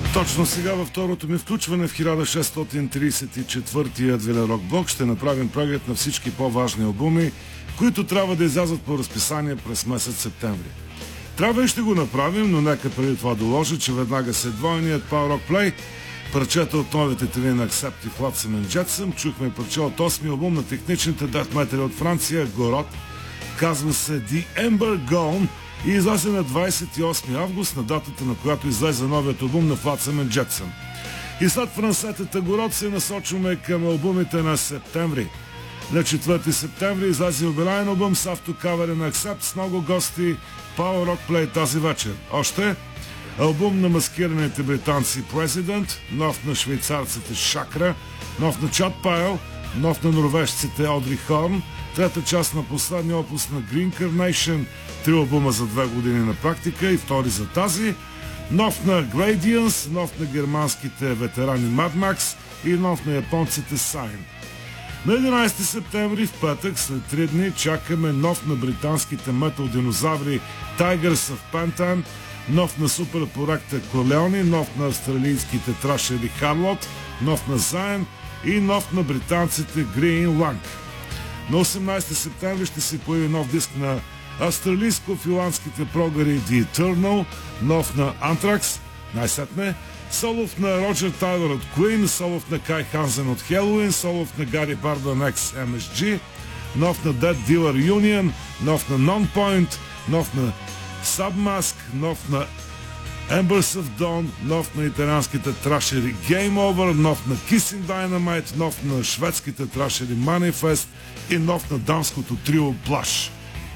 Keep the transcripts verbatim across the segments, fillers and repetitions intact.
Точно сега във второто ми включване в хиляда шестстотин тридесет и четвъртия Велерок блок ще направим преглед на всички по-важни албуми, които трябва да излязат по разписание през месец септември. Трябва и ще го направим, но нека преди това доложа, че веднага след двойният Power Rock Play, парчета от новите тели на Accept и Flotsam and Jetsam, чухме парче от осми албум на техничните death metal от Франция, Город, казва се The Ember Gone и излезе на двадесет и осми август, на датата на която излезе новият албум на Flotsam and Jetsam. И след франсетата Город се насочваме към албумите на септември. На четвърти септември излезе юбилеен албум с автокавери на Accept с много гости, Power Rock Play тази вечер. Още албум на маскираните британци President, нов на швейцарците Шакра, нов на Чад Пайл, нов на норвежците Одри Хорн, трета част на последния опус на Green Carnation, три албума за две години на практика и втори за тази, нов на Gradients, нов на германските ветерани Mad Max и нов на японците Sign. На единадесети септември в петък, след три дни, чакаме нов на британските метал динозаври Tigers of Pantan, нов на суперпроекта Колеони, нов на австралийските трашери Харлот, нов на Zayn и нов на британците Green Lang. На осемнадесети септември ще се появи нов диск на австралийско-финландските прогари The Eternal, нов на Anthrax, най-сетне, солов на Роджер Тайлър от Queen, солов на Кай Хансен от Helloween, солов на Гари Бардон X Ем Ес Джи, нов на Dead Dealer Union, нов на Nonpoint, нов на Submask, нов на Embers of Dawn, нов на италианските трашери Game Over, нов на Kissing Dynamite, нов на шведските трашери Manifest и нов на дамското трио Blush.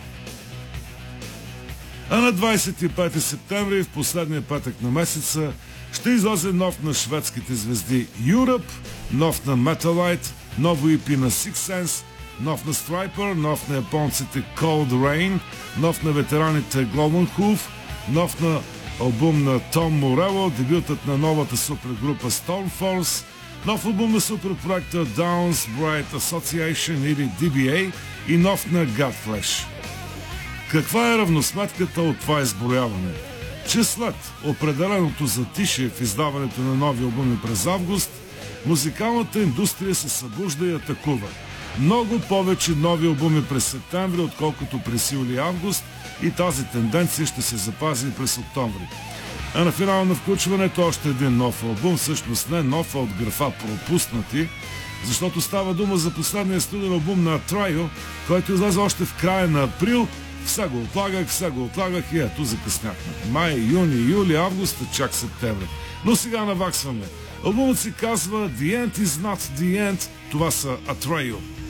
А на двадесет и пети септември, в последния петък на месеца, ще излезе нов на шведските звезди Europe, нов на Metalite, ново и пи на Six Sense, нов на Striper, нов на японците Cold Rain, нов на ветераните Global Hoof, нов на албум на Том Морело, дебютът на новата супергрупа Stormforce, нов албум на суперпроекта Downs Bright Association или Ди Би Ей и нов на Godflesh. Каква е равносметката от това изброяване? Че след определеното затишие в издаването на нови албуми през август, музикалната индустрия се събужда и атакува. Много повече нови албуми през септември, отколкото през юли и август, и тази тенденция ще се запази и през октомври. А на финала на включването още един нов албум, всъщност не нов, а от графа пропуснати, защото става дума за последния студен албум на Trio, който излезе още в края на април. Все го отлагах, все го отлагах и ето закъсняхме. Май, юни, юли, август, чак септември. Но сега наваксваме. Албумът си казва The End is not the end. Това са Atreyu.